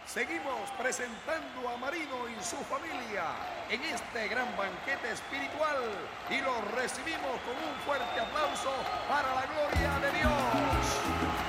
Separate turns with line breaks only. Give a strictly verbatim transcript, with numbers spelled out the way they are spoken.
seguimos presentando a Marino y su familia en este gran banquete espiritual y los recibimos con un fuerte aplauso para la